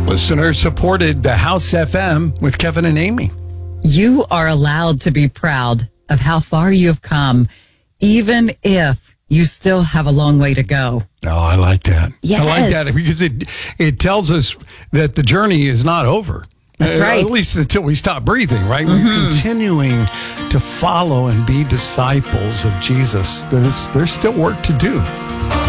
Listeners supported the House FM with Kevin and Amy. You are allowed to be proud of how far you've come, even if you still have a long way to go. Oh, I like that. Yes. I like that because it tells us that the journey is not over. That's right. At least until we stop breathing, right? We're continuing to follow and be disciples of Jesus. There's still work to do.